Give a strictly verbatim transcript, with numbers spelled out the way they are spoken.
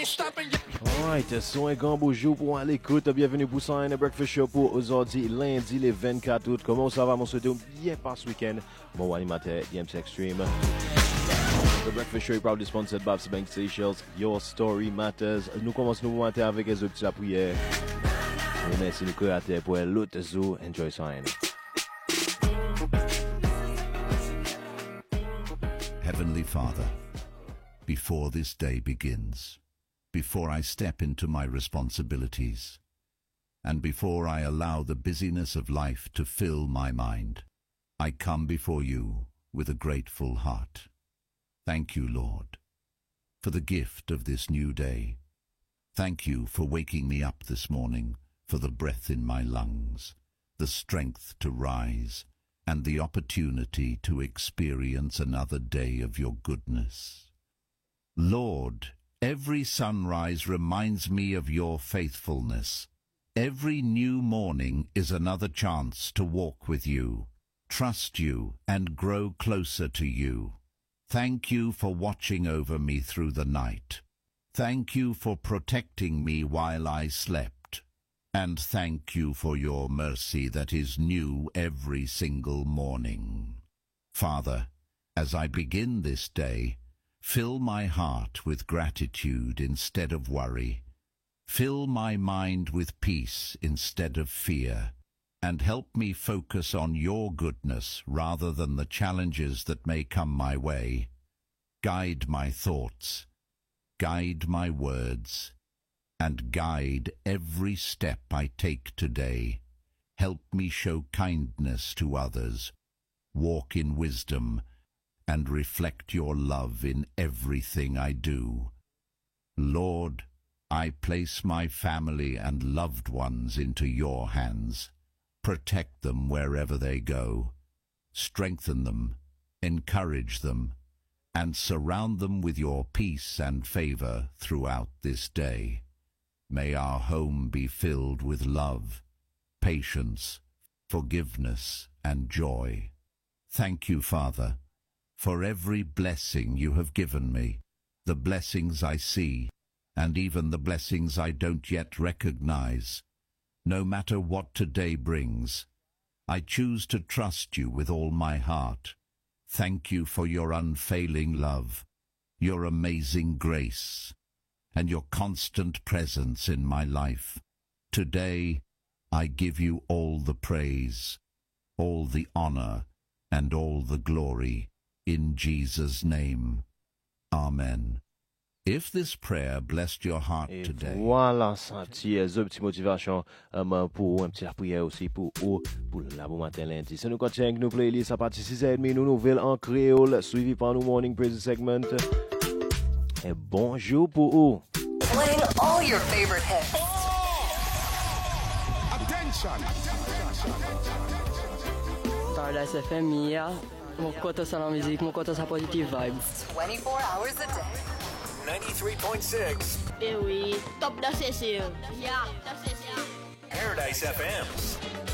Alright, son un grand bonjour pour à l'écoute. Bienvenue pour ça, un breakfast show pour aujourd'hui, lundi, le vingt-quatre août. Comment ça va, mon souhaite un bien passe week-end. Mon animateur, D M C Extreme. The breakfast show is proudly sponsored by Bank Seychelles. Your story matters. Nous commençons nous matin avec les autres la prière. Merci nous créateurs pour l'autre zoo. Enjoy ça. Heavenly Father, before this day begins, before I step into my responsibilities, and before I allow the busyness of life to fill my mind, I come before you with a grateful heart. Thank you, Lord, for the gift of this new day. Thank you for waking me up this morning, for the breath in my lungs, the strength to rise, and the opportunity to experience another day of your goodness. Lord, every sunrise reminds me of your faithfulness. Every new morning is another chance to walk with you, trust you, and grow closer to you. Thank you for watching over me through the night. Thank you for protecting me while I slept. And thank you for your mercy that is new every single morning. Father, as I begin this day, fill my heart with gratitude instead of worry. Fill my mind with peace instead of fear, and help me focus on your goodness rather than the challenges that may come my way. Guide my thoughts, guide my words, and guide every step I take today. Help me show kindness to others, walk in wisdom, and reflect your love in everything I do. Lord, I place my family and loved ones into your hands. Protect them wherever they go. Strengthen them, encourage them, and surround them with your peace and favor throughout this day. May our home be filled with love, patience, forgiveness, and joy. Thank you, Father, for every blessing you have given me, the blessings I see, and even the blessings I don't yet recognize. No matter what today brings, I choose to trust you with all my heart. Thank you for your unfailing love, your amazing grace, and your constant presence in my life. Today, I give you all the praise, all the honor, and all the glory. In Jesus' name, Amen. If this prayer blessed your heart Et today, voilà, ça, petit, euh, ce petit motivation um, pour un petit la prière aussi pour ou pour la bon matin lundi. C'est nous continuons avec nos playlists à partir de six heures trente, nos nouvelles en créole, suivi par nos morning praise segment. Et bonjour pour vous. Playing all your favorite hits. Attention. Stardust F M, yeah. Mon côté c'est la musique, mon côté c'est positive vibes. twenty-four hours a day. ninety-three point six. Eh oui, top da Cecil. Yeah, top Cecil. Paradise F M.